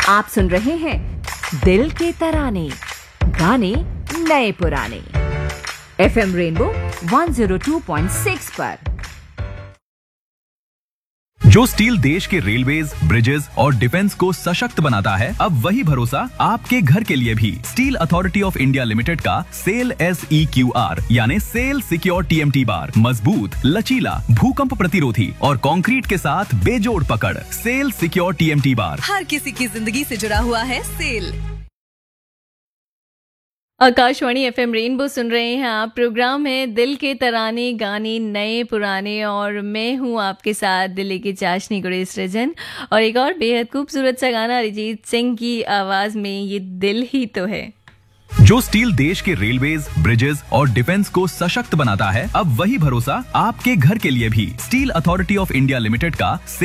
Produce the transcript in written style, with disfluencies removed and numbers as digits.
आप सुन रहे हैं दिल के तराने, गाने नए पुराने, FM रेनबो 102.6 पर। जो स्टील देश के रेलवेज, ब्रिजेस और डिफेंस को सशक्त बनाता है, अब वही भरोसा आपके घर के लिए भी। Steel authority of India limited का सेल SEQR यानी सेल सिक्योर TMT बार मजबूत, लचीला, भूकंप प्रतिरोधी और कंक्रीट के साथ बेजोड़ पकड़। सेल सिक्योर TMT बार हर किसी की जिंदगी से जुड़ा हुआ है सेल। आकाशवाणी FM रेनबो सुन रहे हैं आप। प्रोग्राम है दिल के तराने, गाने नए पुराने, और मैं हूं आपके साथ दिल्ली की चाशनी गुरेज सृजन। और एक और बेहद खूबसूरत सा गाना अरिजीत सिंह की आवाज में, ये दिल ही तो है। जो स्टील देश के रेलवेज, ब्रिजेस और डिफेंस को सशक्त बनाता है, अब वही भरोसा आपके घर के लिए भी। Steel authority of India limited का